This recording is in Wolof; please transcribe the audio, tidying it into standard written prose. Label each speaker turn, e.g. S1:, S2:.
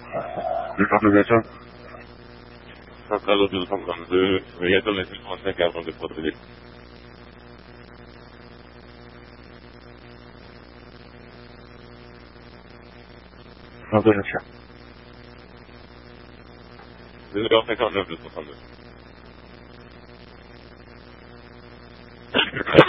S1: Information.
S2: San Carlos de los Santander, inmediatamente se van a quedar donde puede ir.
S1: Information.
S2: Desde que San Carlos de los Santander.